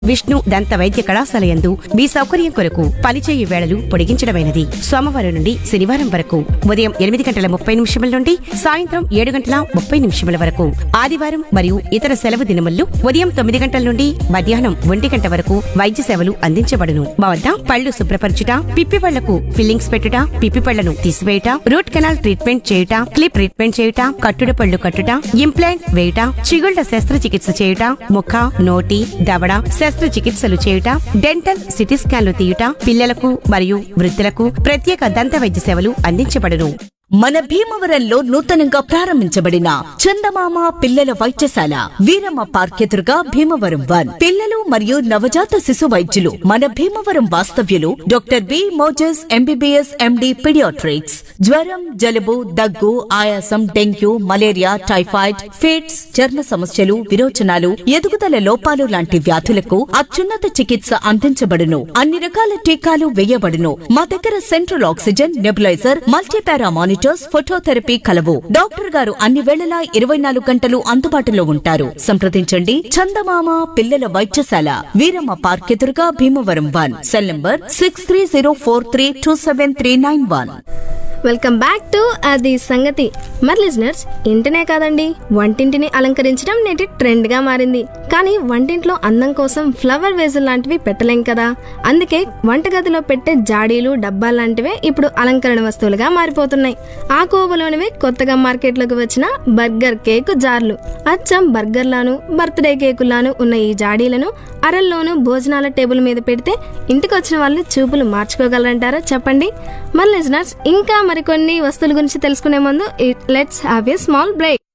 విష్ణు దంత వైద్య కళాశాల యందు మీ సౌకర్యం కొరకు పనిచేయు వేళలు పొడిగించడమైనది. సోమవారం నుండి శనివారం వరకు ఉదయం 8:30 నుండి సాయంత్రం 7:30 వరకు. ఆదివారం మరియు ఇతర సెలవు దినముల్లో ఉదయం 9 గంటల నుండి మధ్యాహ్నం 1 గంట వరకు వైద్య సేవలు అందించబడును. మా వద్ద పళ్లు శుభ్రపరచుట, పిప్పి పళ్లకు ఫిల్లింగ్స్ పెట్టుట, పిప్పి పళ్లను తీసివేయుట, రూట్ కెనాల్ ట్రీట్మెంట్ చేయుట, క్లిప్ ట్రీట్మెంట్ చేయుట, కట్టుడు పళ్లు కట్టుట, ఇంప్లాంట్ వేయుట, చిగుళ్ల శస్త్రచికిత్స చేయుట, ముఖ, నోటి, దవడ శస్త్రచికిత్సలు చేయుట, డెంటల్ సిటీ స్కాన్లు తీయుట, పిల్లలకు మరియు వృద్ధులకు ప్రత్యేక దంత వైద్య సేవలు అందించబడును. మన భీమవరంలో నూతనంగా ప్రారంభించబడిన చందమామ పిల్లల వైద్యశాల వీరమ్మ పార్క్ ఎదురుగా భీమవరం 1 పిల్లలు మరియు నవజాత శిశు వైద్యులు మన భీమవరం వాస్తవ్యులు doctor B Moses MBBS MD paediatrics. జ్వరం, జలుబు, దగ్గు, ఆయాసం, డెంగ్యూ, మలేరియా, టైఫాయిడ్, ఫిట్స్, చర్మ సమస్యలు, విరోచనాలు, ఎదుగుదల లోపాలు లాంటి వ్యాధులకు అత్యున్నత చికిత్స అందించబడును. అన్ని రకాల టీకాలు వేయబడును. మా దగ్గర central oxygen, nebuliser, multipara monitor, phototherapy కలవు. డాక్టర్ గారు అన్ని వేళలా 24 గంటలు అందుబాటులో ఉంటారు. సంప్రదించండి. చందమామ పిల్లల వైద్యశాల వీరమ్మ పార్క్ ఎదురుగా Bhimavaram 1. Cell number 6304327391. Welcome back to అది సంగతి. మరి లిజనర్స్, ఇంటినే కాదండి, వంటింటిని అలంకరించడం నేటి ట్రెండ్ గా మారింది. కానీ వంటింట్లో అందం కోసం ఫ్లవర్ వేజులు లాంటివి పెట్టలేం కదా. అందుకే వంటగదిలో పెట్టే జాడీలు, డబ్బాలు లాంటివే ఇప్పుడు అలంకరణ వస్తువులుగా మారిపోతున్నాయి. ఆ కోవలోనివే కొత్తగా మార్కెట్లోకి వచ్చిన బర్గర్ కేక్ జార్లు. అచ్చం బర్గర్ లాను, బర్త్డే కేకులాను ఉన్న ఈ జాడీలను అరల్లోనూ భోజనాల టేబుల్ మీద పెడితే ఇంటికి వచ్చిన వాళ్ళు చూపులు మార్చుకోగలరంటారా చెప్పండి. మరి లిజనర్స్, ఇంకా మరికొన్ని వస్తువుల గురించి తెలుసుకునే ముందు let's have a small break.